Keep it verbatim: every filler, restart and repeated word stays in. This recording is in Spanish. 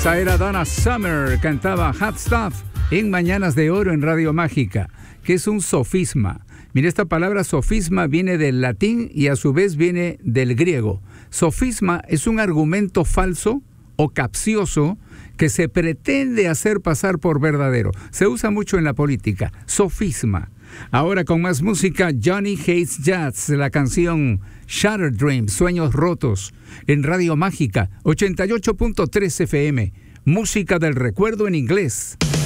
Esa era Donna Summer, cantaba Hot Stuff en Mañanas de Oro en Radio Mágica, que es un sofisma. Mira, esta palabra sofisma viene del latín y a su vez viene del griego. Sofisma es un argumento falso o capcioso que se pretende hacer pasar por verdadero. Se usa mucho en la política, sofisma. Ahora con más música, Johnny Hates Jazz, la canción Shattered Dreams, Sueños Rotos, en Radio Mágica, ochenta y ocho punto tres F M, música del recuerdo en inglés.